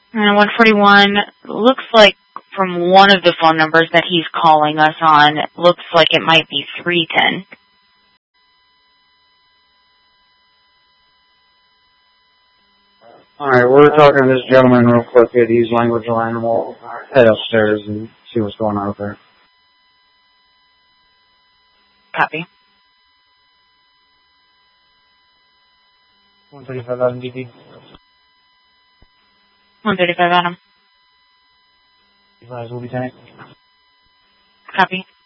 And 141, looks like from one of the phone numbers that he's calling us on, it looks like it might be 310. Alright, we're talking to this gentleman real quick at Use Language Line. We'll head upstairs and see what's going on up there. Copy. 135 Adam DD. 135 Adam. Advise, Lieutenant. Copy.